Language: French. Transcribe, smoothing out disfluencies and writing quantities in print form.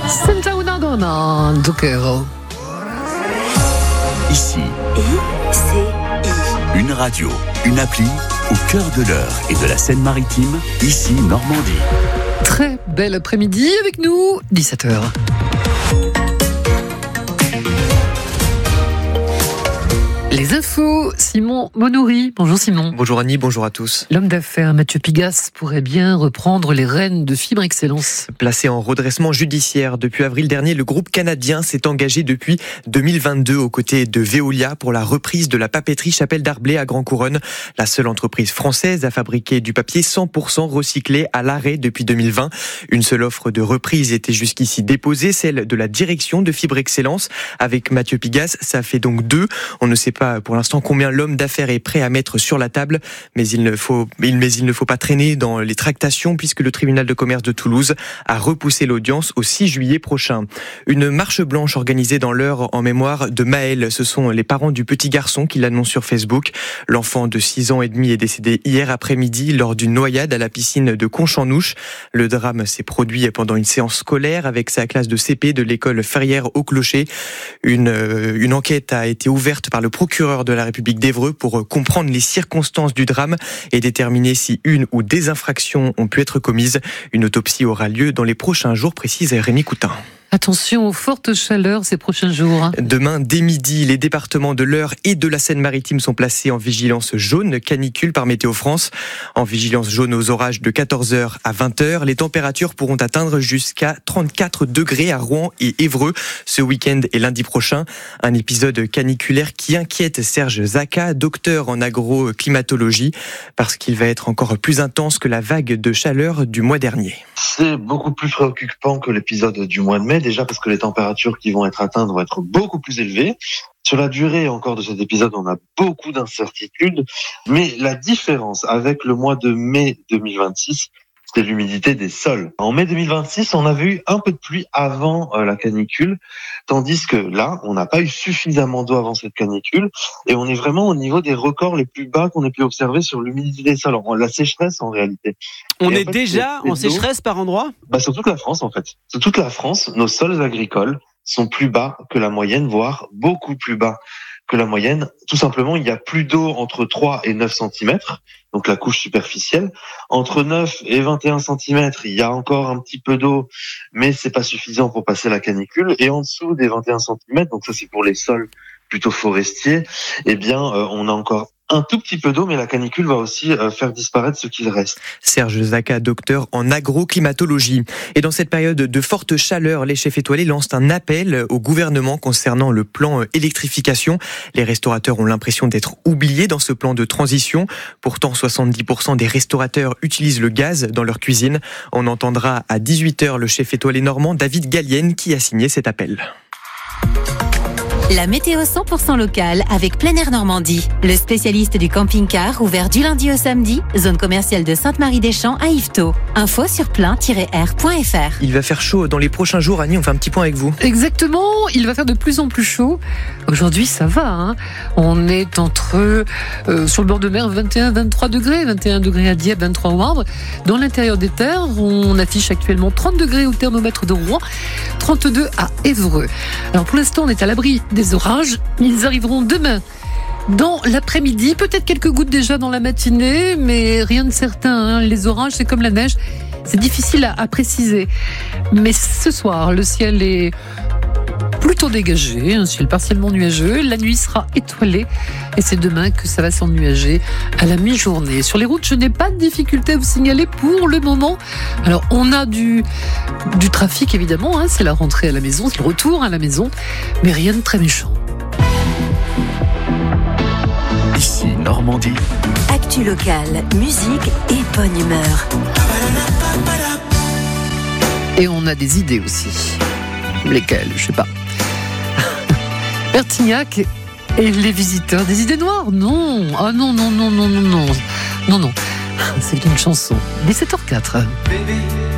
Senta una donna, Zucchero. Ici, ICI. une radio, une appli au cœur de l'Eure et de la Seine-Maritime, ici Normandie. Très bel après-midi avec nous, 17h. Les infos, Simon Monouri. Bonjour Simon. Bonjour Annie, bonjour à tous. L'homme d'affaires Mathieu Pigasse pourrait bien reprendre les rênes de Fibre Excellence. Placé en redressement judiciaire depuis avril dernier, le groupe canadien s'est engagé depuis 2022 aux côtés de Veolia pour la reprise de la papeterie Chapelle d'Arblay à Grand Couronne. La seule entreprise française à fabriquer du papier 100% recyclé à l'arrêt depuis 2020. Une seule offre de reprise était jusqu'ici déposée, celle de la direction de Fibre Excellence. Avec Mathieu Pigasse, ça fait donc 2. On ne sait pas pour l'instant combien l'homme d'affaires est prêt à mettre sur la table, mais il ne faut pas traîner dans les tractations puisque le tribunal de commerce de Toulouse a repoussé l'audience au 6 juillet prochain. Une marche blanche organisée dans l'Eure en mémoire de Maël. Ce sont les parents du petit garçon qui l'annoncent sur Facebook. L'enfant de 6 ans et demi est décédé hier après-midi lors d'une noyade à la piscine de Conche-en-Ouche. Le drame s'est produit pendant une séance scolaire avec sa classe de CP de l'école Ferrière au Clocher. Une enquête a été ouverte par le procureur de la République d'Évreux pour comprendre les circonstances du drame et déterminer si une ou des infractions ont pu être commises. Une autopsie aura lieu dans les prochains jours, précise Rémi Coutin. Attention aux fortes chaleurs ces prochains jours. Demain, dès midi, les départements de l'Eure et de la Seine-Maritime sont placés en vigilance jaune canicule par Météo France. En vigilance jaune aux orages de 14h à 20h, les températures pourront atteindre jusqu'à 34 degrés à Rouen et Évreux ce week-end et lundi prochain. Un épisode caniculaire qui inquiète Serge Zaka, docteur en agroclimatologie, parce qu'il va être encore plus intense que la vague de chaleur du mois dernier. C'est beaucoup plus préoccupant que l'épisode du mois de mai, déjà parce que les températures qui vont être atteintes vont être beaucoup plus élevées. Sur la durée encore de cet épisode, on a beaucoup d'incertitudes, mais la différence avec le mois de mai 2026, c'est l'humidité des sols. En mai 2026, on avait eu un peu de pluie avant la canicule, tandis que là, on n'a pas eu suffisamment d'eau avant cette canicule, et on est vraiment au niveau des records les plus bas qu'on ait pu observer sur l'humidité des sols, la sécheresse en réalité. On est déjà en sécheresse par endroit ? Sur toute la France en fait. Sur toute la France, nos sols agricoles sont plus bas que la moyenne, voire beaucoup plus bas que la moyenne. Tout simplement, il y a plus d'eau entre 3 et 9 cm, donc la couche superficielle. Entre 9 et 21 cm, il y a encore un petit peu d'eau, mais c'est pas suffisant pour passer la canicule. Et en dessous des 21 cm, donc ça c'est pour les sols plutôt forestiers, on a encore un tout petit peu d'eau, mais la canicule va aussi faire disparaître ce qu'il reste. Serge Zaka, docteur en agroclimatologie. Et dans cette période de forte chaleur, les chefs étoilés lancent un appel au gouvernement concernant le plan électrification. Les restaurateurs ont l'impression d'être oubliés dans ce plan de transition. Pourtant, 70% des restaurateurs utilisent le gaz dans leur cuisine. On entendra à 18h le chef étoilé normand David Gallienne qui a signé cet appel. La météo 100% locale avec Plein Air Normandie. Le spécialiste du camping-car ouvert du lundi au samedi, zone commerciale de Sainte-Marie-des-Champs à Yvetot. Info sur plein-air.fr. Il va faire chaud dans les prochains jours. Annie, on fait un petit point avec vous. Exactement, il va faire de plus en plus chaud. Aujourd'hui, ça va. On est entre, sur le bord de mer, 21-23 degrés. 21 degrés à Dieppe, 23 au Havre. Dans l'intérieur des terres, on affiche actuellement 30 degrés au thermomètre de Rouen, 32 à Évreux. Alors pour l'instant, on est à l'abri des orages. Ils arriveront demain dans l'après-midi. Peut-être quelques gouttes déjà dans la matinée, mais rien de certain. Les orages, c'est comme la neige. C'est difficile à préciser. Mais ce soir, le ciel est plutôt dégagé, un ciel partiellement nuageux. La nuit sera étoilée et c'est demain que ça va s'ennuager à la mi-journée. Sur les routes, je n'ai pas de difficulté à vous signaler pour le moment. Alors, on a du trafic évidemment, c'est la rentrée à la maison, c'est le retour à la maison, mais rien de très méchant. Ici Normandie. Actu locale, musique et bonne humeur. Et on a des idées aussi. Lesquelles, je sais pas. Bertignac et les visiteurs des idées noires. Non. Ah non. Non. C'est une chanson. 17h04.